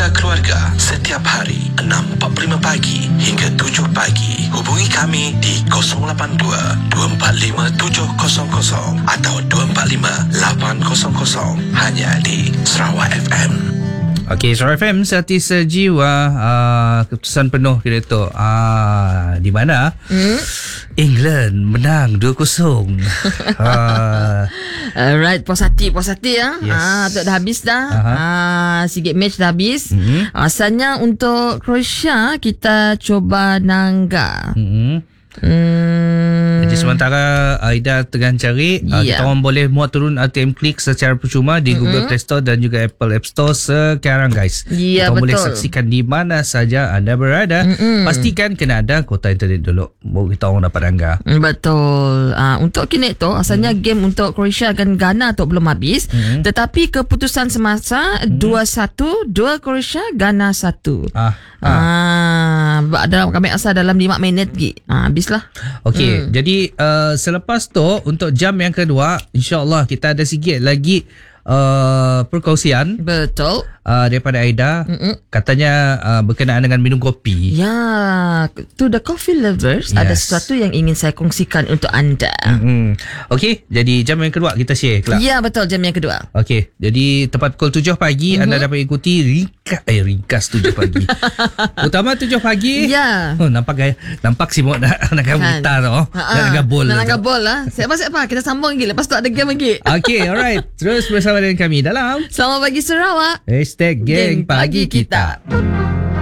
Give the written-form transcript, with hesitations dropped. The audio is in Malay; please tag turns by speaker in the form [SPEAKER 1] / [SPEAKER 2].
[SPEAKER 1] Carta Keluarga setiap hari 6.45 pagi hingga 7 pagi. Hubungi kami di 082-245-700 atau 245-800 hanya di Sarawak FM.
[SPEAKER 2] Okey, Sarawak FM Sehati Sejiwa. Keputusan penuh kita tu. Di mana? England menang 2-0.
[SPEAKER 3] Alright, puas hati ya.
[SPEAKER 2] Yes.
[SPEAKER 3] Dah habis dah. Sikit match dah habis. Asalnya untuk Croatia kita coba Nangga.
[SPEAKER 2] Jadi sementara Aida tengah cari, kita orang boleh muat turun ATM Klik secara percuma di Google Play Store dan juga Apple App Store sekarang, guys.
[SPEAKER 3] Ya,
[SPEAKER 2] kita
[SPEAKER 3] betul.
[SPEAKER 2] boleh saksikan di mana saja anda berada. Pastikan kena ada kuota internet dulu baru kita orang dapat angga.
[SPEAKER 3] Betul. Untuk kini tu asalnya game untuk Croatia dan Ghana tu belum habis, tetapi keputusan semasa 2-1, 2 Croatia, Ghana 1. Dalam kami asal dalam 5 minit lagi. Habislah.
[SPEAKER 2] Okey, jadi selepas tu untuk jam yang kedua, insya-Allah kita ada sikit lagi perkongsian.
[SPEAKER 3] Betul.
[SPEAKER 2] Daripada Aida. Katanya berkenaan dengan minum kopi.
[SPEAKER 3] Ya, to the coffee lovers, ada sesuatu yang ingin saya kongsikan untuk anda.
[SPEAKER 2] Okey, jadi jam yang kedua kita share kelak.
[SPEAKER 3] Ya, betul, jam yang kedua.
[SPEAKER 2] Okey, jadi tepat pukul 7 pagi anda dapat ikuti ringkas 7 pagi. Utama 7 pagi.
[SPEAKER 3] Ya.
[SPEAKER 2] Nampak si Mok nak gitar tu. Nak gabol.
[SPEAKER 3] Nak gabol lah. Siapa kita sambung lagi. Lepas tu ada game lagi.
[SPEAKER 2] Okey, alright. Terus bersama dengan kami dalam
[SPEAKER 3] Selamat pagi Sarawak.
[SPEAKER 2] #Geng Pagi Kita.